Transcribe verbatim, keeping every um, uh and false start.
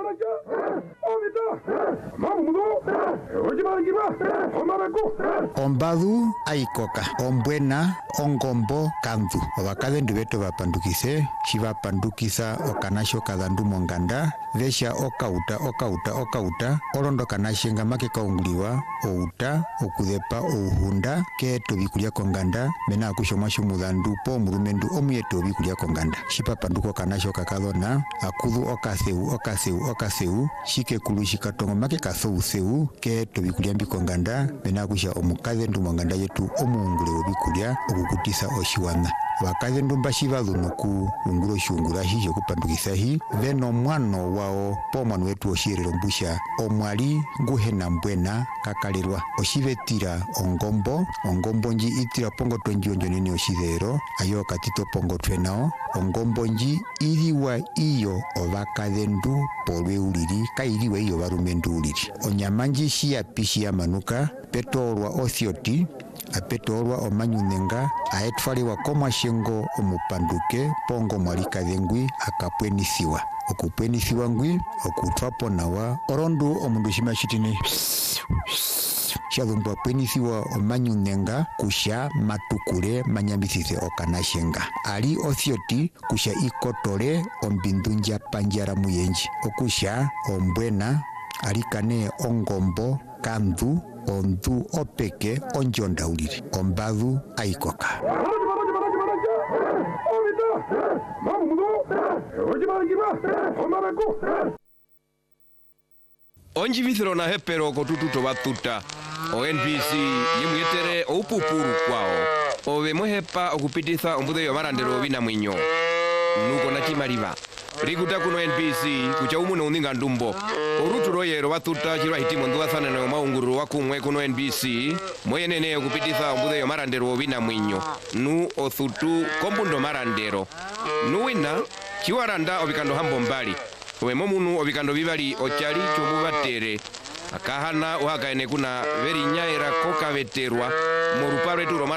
Ombadu aikoka, ombwena, ongombo, kandu. Obakadendu beto bapandukise, shibapandukisa okanasho kadandu monganda, vesha okauta, okauta, okauta, olondo kanashenga make kaunguliwa, outa, okudepa, ouhunda, keto bikulia konganda, mena akushomwa shumudandu po murumendu omuyeto bikulia konganda. Shipapanduko kanasho kakadona, akudu okaseu, okaseu, okaseu, shike kulu shikatongo make kasou seu, keto bikulia mbikonganda, mena akusha omukadendu monganda yetu omuungule obikulia, okukutisa oshiwana. Wakadendu mbashiva dhunuku ungulo shungula hijo kupandukisa hi veno mwano wao po mwanu wetu oshirelo mbusha omwali nguhena mbwena kakalirwa oshivetira ongombo ongombo nji itira pongo twenji onjo nini oshidero ayo katito pongo twenao ongombo nji iriwa iyo ovakadendu polwe uliri kairiwa iyo varumendu uliri onyamanji shia pishi ya manuka petolwa othioti apetolwa omanyunenga aetwaliwa komashengo omupanduke pongo mwalika dhengwi akapwenisiwa okupwenisiwa ngwi okutwapo nawa orondu omundu shima shitini shadhumbwa pwenisiwa omanyunenga kusha matukule manyambisise okanashenga ali othioti kusha ikotole ombindunja panjara muyenji okusha ombwena alikane ongombo kandu ondu opeke onjonda uliri ombadu aikoka onjivithiro na hepero kotututo batuta o N B C yimwetere opupuru kwao ove muhepa okupititha ombudo yomarandero bina mwinyo nuko na chimaliva rikuta kuno N B C kucha umune uninga ndumbo oruturo yero batuta chirwa hitimo nduwathana na maunguru wakumwe kuno N B C moyenene okupititha ombudo yomarandero bina mwinyo nu othutu kombundo marandero nuwina chiwaranda obikando hambo mbali owe momunu obikando bibali ochali chomubatere akahana uhakaene kuna veri nyaira koka veterwa moruparo etu